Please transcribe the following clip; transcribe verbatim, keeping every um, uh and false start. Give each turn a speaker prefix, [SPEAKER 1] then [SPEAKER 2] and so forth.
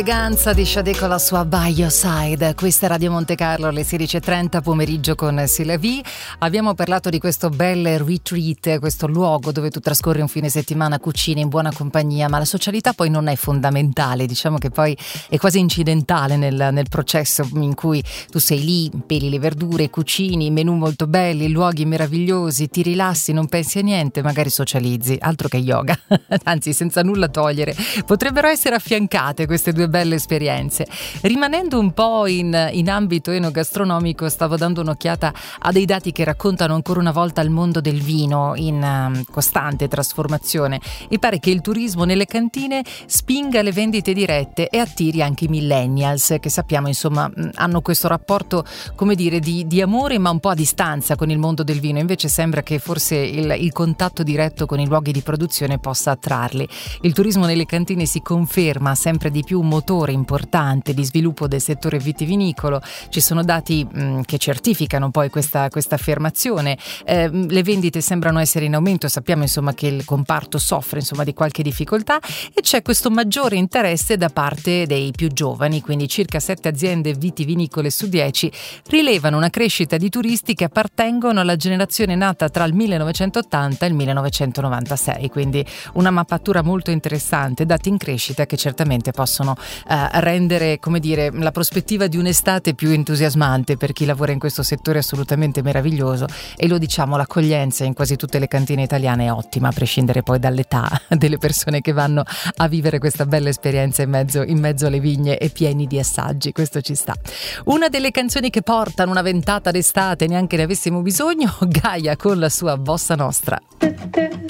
[SPEAKER 1] Eleganza di Sade con la sua By Your Side. Questa è Radio Monte Carlo alle sedici e trenta, pomeriggio con Silavi. Abbiamo parlato di questo bel retreat, questo luogo dove tu trascorri un fine settimana, cucini in buona compagnia, ma la socialità poi non è fondamentale, diciamo che poi è quasi incidentale nel, nel processo in cui tu sei lì, peli le verdure, cucini, menù molto belli, luoghi meravigliosi, ti rilassi, non pensi a niente, magari socializzi, altro che yoga, anzi senza nulla togliere. Potrebbero essere affiancate queste due belle esperienze. Rimanendo un po' in, in ambito enogastronomico, stavo dando un'occhiata a dei dati che raccontano ancora una volta il mondo del vino in um, costante trasformazione, e pare che il turismo nelle cantine spinga le vendite dirette e attiri anche i millennials, che sappiamo insomma hanno questo rapporto, come dire, di, di amore ma un po' a distanza con il mondo del vino. Invece sembra che forse il, il contatto diretto con i luoghi di produzione possa attrarli. Il turismo nelle cantine si conferma sempre di più un motore importante di sviluppo del settore vitivinicolo. Ci sono dati mh, che certificano poi questa, questa affermazione. Eh, le vendite sembrano essere in aumento, sappiamo insomma che il comparto soffre insomma di qualche difficoltà, e c'è questo maggiore interesse da parte dei più giovani, quindi circa sette aziende vitivinicole su dieci rilevano una crescita di turisti che appartengono alla generazione nata tra il millenovecentottanta e il millenovecentonovantasei, quindi una mappatura molto interessante, dati in crescita che certamente possono Uh, rendere, come dire, la prospettiva di un'estate più entusiasmante per chi lavora in questo settore assolutamente meraviglioso. E lo diciamo, l'accoglienza in quasi tutte le cantine italiane è ottima, a prescindere poi dall'età delle persone che vanno a vivere questa bella esperienza in mezzo, in mezzo alle vigne e pieni di assaggi. Questo ci sta. Una delle canzoni che portano una ventata d'estate, neanche ne avessimo bisogno, Gaia con la sua Bossa Nostra.